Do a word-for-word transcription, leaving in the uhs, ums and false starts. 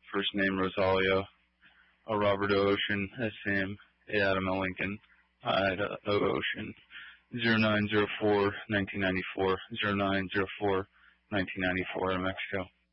first name Rosalio, uh, Robert O. Ocean, S. Sam, A. Adam L. Lincoln, Ida O. Ocean, zero nine zero four nineteen ninety four, zero nine zero four nineteen ninety four in Mexico.